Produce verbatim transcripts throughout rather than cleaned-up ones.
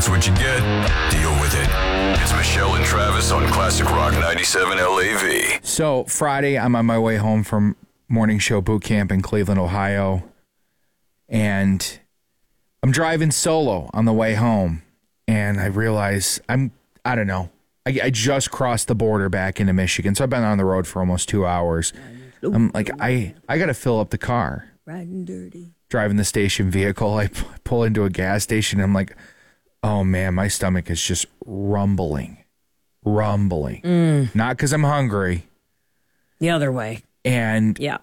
That's what you get. Deal with it. It's Michelle and Travis on Classic Rock ninety-seven L A V. So Friday, I'm on my way home from morning show boot camp in Cleveland, Ohio. And I'm driving solo on the way home. And I realize I'm, I don't know, I, I just crossed the border back into Michigan. So I've been on the road for almost two hours. I'm like, I, I got to fill up the car. Riding dirty. Driving the station vehicle. I p- pull into a gas station. And I'm like, oh, man, my stomach is just rumbling. Rumbling. Mm. Not because I'm hungry. The other way. And yeah,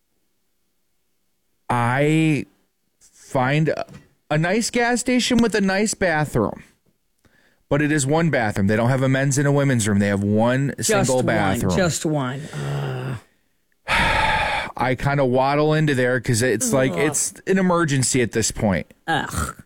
I find a, a nice gas station with a nice bathroom. But it is one bathroom. They don't have a men's and a women's room. They have one just single one, bathroom. Just one. Uh. I kind of waddle into there because it's Ugh. like it's an emergency at this point. Ugh.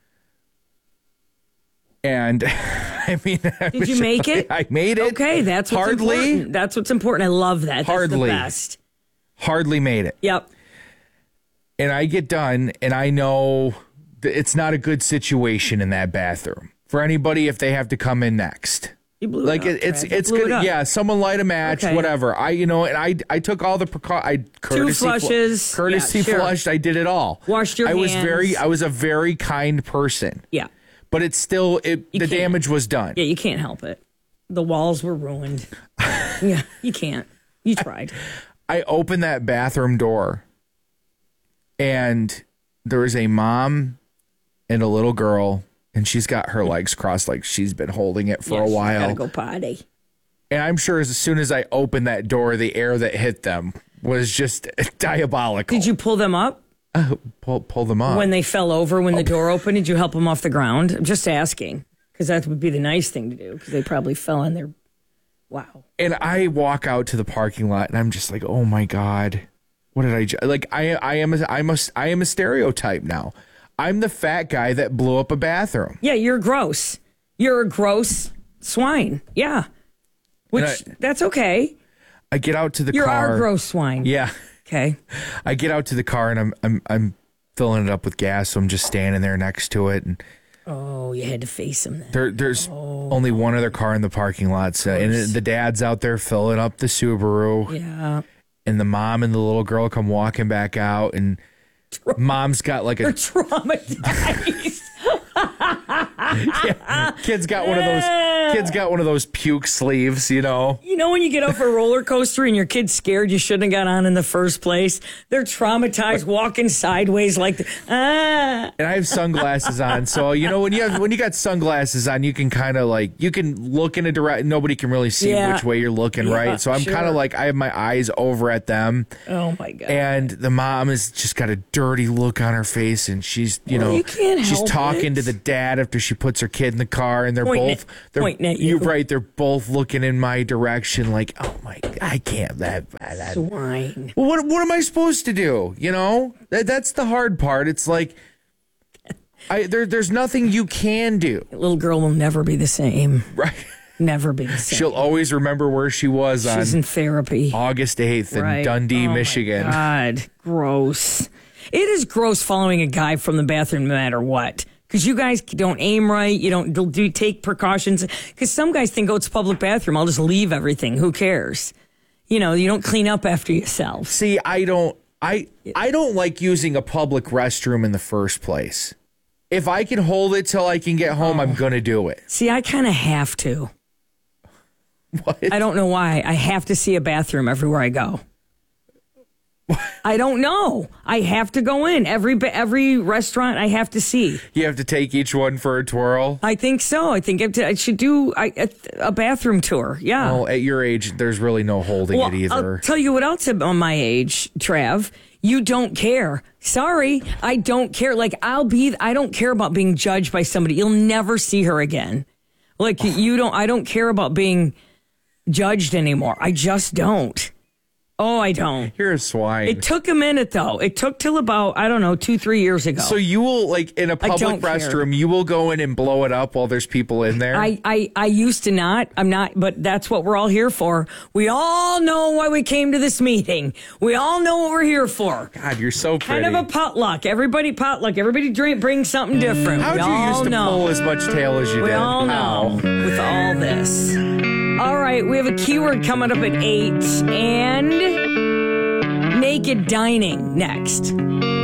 And I mean, did you make it? I made it. Okay, that's what's hardly. Important. That's what's important. I love that. That's hardly. the best. Hardly made it. Yep. And I get done, and I know that it's not a good situation in that bathroom for anybody if they have to come in next. You blew like it up, it, it's Brad. it's blew good. It yeah, someone light a match, okay. whatever. I you know, and I I took all the precau- I courtesy Two flushes, fl- courtesy yeah, sure. flushed. I did it all. Washed your I hands. was very I was a very kind person. Yeah, but it's still it. You the can't. damage was done. Yeah, you can't help it. The walls were ruined. Yeah, you can't. You tried. I, I opened that bathroom door, and there was a mom and a little girl. And she's got her legs crossed like she's been holding it for yeah, a while. She's gotta go potty. And I'm sure as soon as I opened that door, the air that hit them was just diabolical. Did you pull them up? Uh, pull, pull them up. When they fell over, when oh. the door opened, did you help them off the ground? I'm just asking. Because that would be the nice thing to do. Because they probably fell on their... Wow. And I walk out to the parking lot and I'm just like, oh my God. What did I... Ju-? Like, I, I, am a, I'm a, I am a stereotype now. I'm the fat guy that blew up a bathroom. Yeah, you're gross. You're a gross swine. Yeah. Which, I, that's okay. I get out to the you're car. You're our gross swine. Yeah. Okay. I get out to the car and I'm I'm I'm filling it up with gas, so I'm just standing there next to it. And oh, you had to face him then. There, there's oh. only one other car in the parking lot, so, and the dad's out there filling up the Subaru. Yeah. And the mom and the little girl come walking back out, and Tra- mom's got like a They're traumatized. Yeah, kid's got one of those. Kid's got one of those puke sleeves, you know. You know when you get off a roller coaster and your kid's scared you shouldn't have got on in the first place. They're traumatized, walking sideways like, the, ah. And I have sunglasses on, so you know when you have when you got sunglasses on, you can kind of like you can look in a direction. Nobody can really see yeah. which way you're looking, yeah, right? So I'm sure. kind of like I have my eyes over at them. Oh my God! And the mom has just got a dirty look on her face, and she's you well, know you can't she's help talking it. to the dad after she puts her kid in the car, and they're pointing both at, they're pointing at you. You're right. They're both looking in my direction, like, oh my, I can't. That, that swine. Well, what what am I supposed to do? You know, that that's the hard part. It's like, I there there's nothing you can do. That little girl will never be the same. Right. Never be the same. She'll always remember where she was She's on in therapy. August eighth in right. Dundee, oh Michigan. My God, gross. It is gross following a guy from the bathroom no matter what. Because you guys don't aim right, you don't do take precautions. Because some guys think, oh, it's a public bathroom, I'll just leave everything. Who cares? You know, you don't clean up after yourself. See, I don't, I, I don't like using a public restroom in the first place. If I can hold it till I can get home, oh. I'm gonna do it. See, I kind of have to. What? I don't know why. I have to see a bathroom everywhere I go. I don't know. I have to go in every every restaurant. I have to see. You have to take each one for a twirl. I think so. I think I, have to, I should do a, a bathroom tour. Yeah. Well, at your age, there's really no holding well, it either. I'll tell you what else on my age, Trav. You don't care. Sorry, I don't care. Like I'll be. I don't care about being judged by somebody. You'll never see her again. Like you don't. I don't care about being judged anymore. I just don't. Oh, I don't. You're a swine. It took a minute, though. It took till about, I don't know, two, three years ago. So you will, like, in a public don't care. restroom, you will go in and blow it up while there's people in there? I, I, I used to not. I'm not, but that's what we're all here for. We all know why we came to this meeting. We all know what we're here for. God, you're so pretty. Kind of a potluck. Everybody potluck. Everybody drink, bring something different. How'd we you all used to know. pull as much tail as you We did? all know How? with all this. All right, we have a keyword coming up at eight and naked dining next.